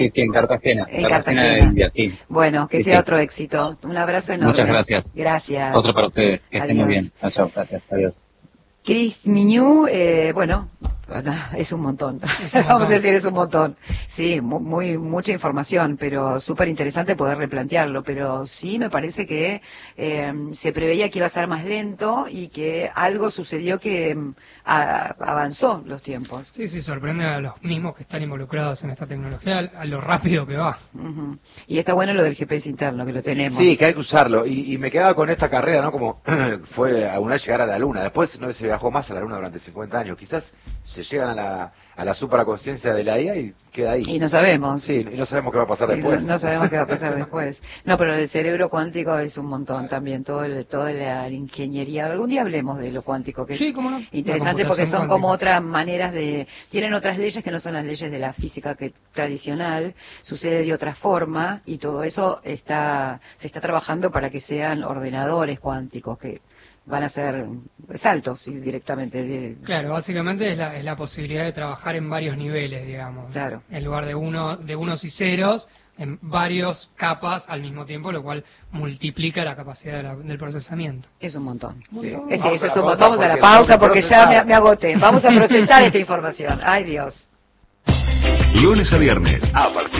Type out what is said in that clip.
sí, en Cartagena. En Cartagena de Cartagena. India, sí. Bueno, que Sí, sea sí. otro éxito. Un abrazo enorme. Muchas gracias. Gracias. Otro para ustedes. Que estén muy Adiós. bien. Chao, chao. Gracias. Adiós. Chris Miñú, bueno, es un montón. Vamos a decir, es un montón. Sí, mucha información, pero súper interesante poder replantearlo. Pero sí me parece que se preveía que iba a ser más lento y que algo sucedió que avanzó los tiempos. Sí, sí, sorprende a los mismos que están involucrados en esta tecnología, a lo rápido que va. Uh-huh. Y está bueno lo del GPS interno, que lo tenemos. Sí, que hay que usarlo. Y me quedaba con esta carrera, ¿no? Como fue a una llegar a la Luna. Después no se viajó más a la Luna durante 50 años. Quizás se llegan a la supraconciencia de la IA y queda ahí. Y no sabemos. Sí, y no sabemos qué va a pasar después. No sabemos qué va a pasar después. No, pero el cerebro cuántico es un montón también, toda la ingeniería. Algún día hablemos de lo cuántico, que sí, es cómo no. interesante porque son como otras maneras tienen otras leyes que no son las leyes de la física tradicional, sucede de otra forma y todo eso se está trabajando para que sean ordenadores cuánticos que van a ser saltos directamente. Claro, básicamente es la posibilidad de trabajar en varios niveles, digamos. Claro. En lugar de unos y ceros, en varios capas al mismo tiempo, lo cual multiplica la capacidad del procesamiento. Es un montón. Sí. Vamos a la pausa porque ya me agoté. Vamos a procesar esta información. Ay, Dios. Lunes a viernes, a partir